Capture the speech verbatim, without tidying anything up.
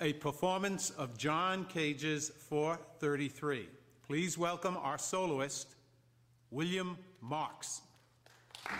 a performance of John Cage's four thirty-three. Please welcome our soloist, William Marks.